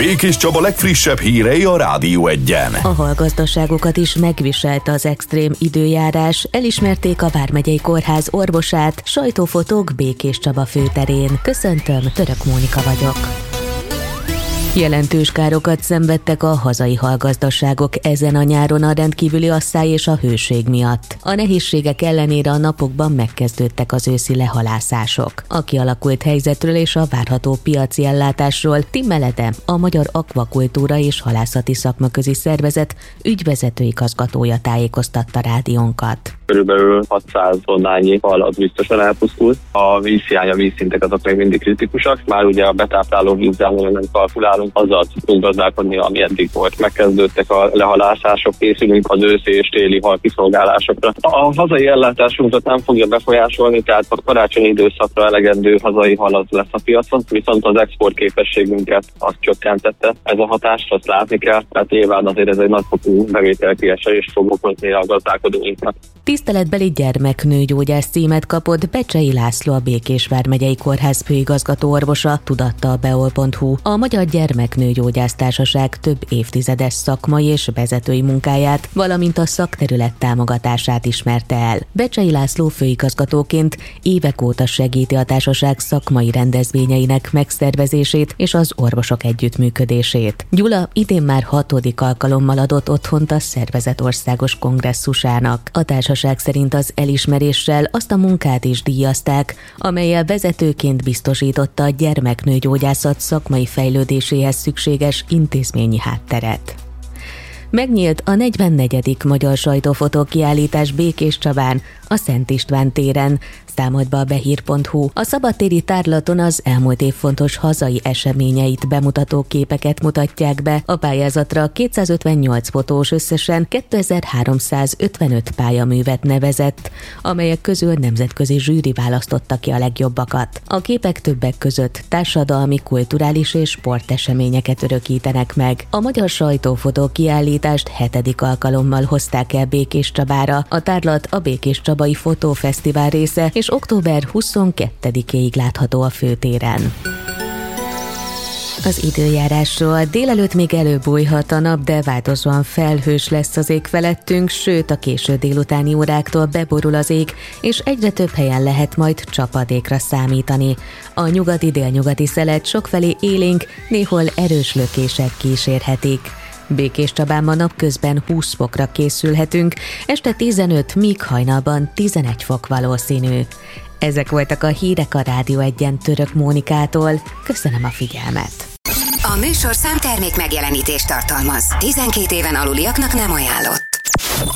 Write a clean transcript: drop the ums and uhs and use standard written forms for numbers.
Békés Csaba legfrissebb hírei a Rádió Egyen. A hallgazdaságokat is megviselte az extrém időjárás, elismerték a Vármegyei Kórház orvosát, sajtófotók Békés Csaba főterén. Köszöntöm, Török Mónika vagyok. Jelentős károkat szenvedtek a hazai hallgazdaságok ezen a nyáron a rendkívüli asszály és a hőség miatt. A nehézségek ellenére a napokban megkezdődtek az őszi lehalászások. A kialakult helyzetről és a várható piaci ellátásról Tim Melede, a Magyar Akvakultúra és Halászati Szakmaközi Szervezet ügyvezető igazgatója tájékoztatta rádiónkat. Körülbelül 600 tonnányi hal az biztosan elpusztult. A vízhiány, a vízszintek azok még mindig kritikusak. Már ugye a betápláló vízzel nem kalkulálunk, azzal tudunk gazdálkodni, ami eddig volt. Megkezdődtek a lehalászások, készülünk az őszi és téli hal kiszolgálásokra. A hazai ellátásunkat nem fogja befolyásolni, tehát a karácsonyi időszakra elegendő hazai hal az lesz a piacon, viszont az export képességünket azt csökkentette. Ez a hatást azt látni kell, tehát nyilván azért ez egy nagyfokú bevételkiesést fog okozni a gazdálkodóinknak. Tiszteletbeli gyermeknőgyógyász címet kapott Becsei László, a Békés Vármegyei Kórház főigazgató orvosa, tudatta a beol.hu. A Magyar Gyermeknőgyógyász Társaság több évtizedes szakmai és vezetői munkáját, valamint a szakterület támogatását ismerte el. Becsei László főigazgatóként évek óta segíti a társaság szakmai rendezvényeinek megszervezését és az orvosok együttműködését. Gyula idén már 6. alkalommal adott otthont a szervezet országos kongresszusának. A társaság szerint az elismeréssel azt a munkát is díjazták, amellyel vezetőként biztosította a gyermeknőgyógyászat szakmai fejlődéséhez szükséges intézményi hátteret. Megnyílt a 44. Magyar Sajtófotó kiállítás Békés Csabán, a Szent István téren, számolt be a behír.hu. A szabadtéri tárlaton az elmúlt év fontos hazai eseményeit bemutató képeket mutatják be. A pályázatra 258 fotós összesen 2355 pályaművet nevezett, amelyek közül nemzetközi zsűri választotta ki a legjobbakat. A képek többek között társadalmi, kulturális és sporteseményeket örökítenek meg. A Magyar Sajtófotó kiállítást 7. alkalommal hozták el Békés Csabára. A tárlat a Békés Csabai Fotófesztivál része, és október 22-ig látható a főtéren. Az időjárásról: délelőtt még előbújhat a nap, de változóan felhős lesz az ég felettünk, sőt a késő délutáni óráktól beborul az ég, és egyre több helyen lehet majd csapadékra számítani. A nyugati-délnyugati szelet sokfelé élénk, néhol erős lökések kísérhetik. Békés Csabán ma napközben 20 fokra készülhetünk, este 15, míg hajnalban 11 fok valószínű. Ezek voltak a hírek a Rádió Egyen Török Mónikától. Köszönöm a figyelmet! A műsorszám termék megjelenítést tartalmaz. 12 éven aluliaknak nem ajánlott.